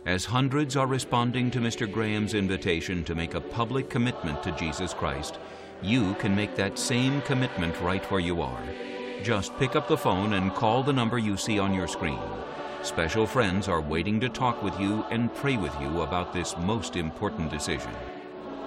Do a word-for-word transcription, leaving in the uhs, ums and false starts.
As hundreds are responding to Mister Graham's invitation to make a public commitment to Jesus Christ, you can make that same commitment right where you are. Just pick up the phone and call the number you see on your screen. Special friends are waiting to talk with you and pray with you about this most important decision.